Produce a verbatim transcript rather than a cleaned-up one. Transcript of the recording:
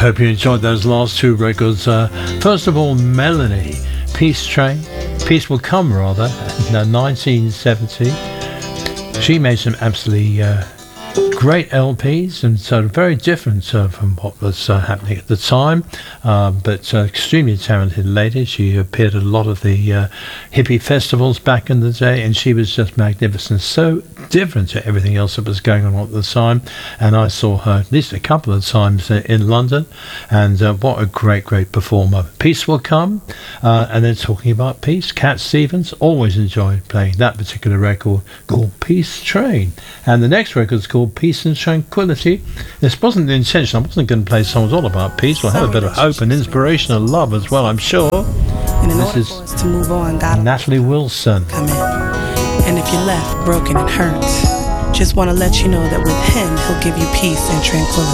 Hope you enjoyed those last two records. Uh, first of all, Melanie, Peace Train, Peace Will Come rather, in nineteen seventy. She made some absolutely uh, great L Ps, and sort of very different uh, from what was uh, happening at the time, uh, but uh, extremely talented lady. She appeared at a lot of the uh, hippie festivals back in the day, and she was just magnificent, so different to everything else that was going on at the time. And I saw her at least a couple of times uh, in London, and uh, what a great, great performer. Peace Will Come, uh, and then talking about peace, Cat Stevens, always enjoyed playing that particular record called Peace Train. And the next record is called Peace and Tranquility. This wasn't the intention. I wasn't going to play songs all about peace. We'll have a bit of hope and inspiration and love as well, I'm sure. This is to move on, Natalie Wilson. Come in. And if you're left broken and hurt, just want to let you know that with him, he'll give you peace and tranquility.